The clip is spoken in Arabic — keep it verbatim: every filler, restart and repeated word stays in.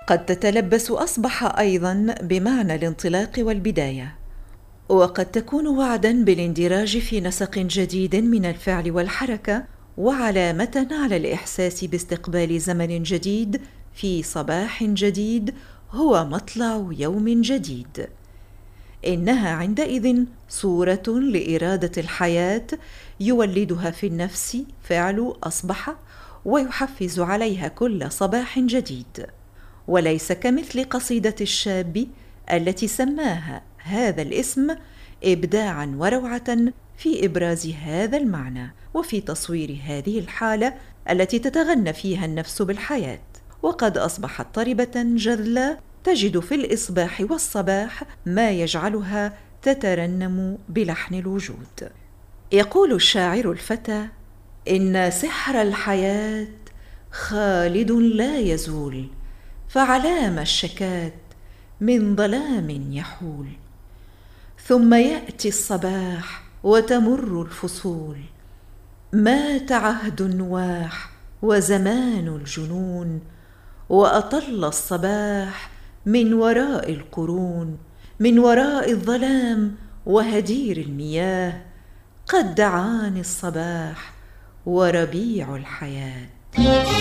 قد تتلبس أصبح أيضاً بمعنى الانطلاق والبداية، وقد تكون وعداً بالاندراج في نسق جديد من الفعل والحركة، وعلامة على الإحساس باستقبال زمن جديد في صباح جديد هو مطلع يوم جديد. إنها عندئذ صورة لإرادة الحياة يولدها في النفس فعل أصبح، ويحفز عليها كل صباح جديد، وليس كمثل قصيدة الشاب التي سماها هذا الاسم إبداعاً وروعة في إبراز هذا المعنى وفي تصوير هذه الحالة التي تتغنى فيها النفس بالحياة. وقد أصبحت طربة جذلة تجد في الإصباح والصباح ما يجعلها تترنم بلحن الوجود. يقول الشاعر الفتى: إن سحر الحياة خالد لا يزول، فعلام الشكات من ظلام يحول. ثم يأتي الصباح وتمر الفصول، مات عهد النواح وزمان الجنون، وأطل الصباح من وراء القرون، من وراء الظلام وهدير المياه، قد دعاني الصباح وربيع الحياة.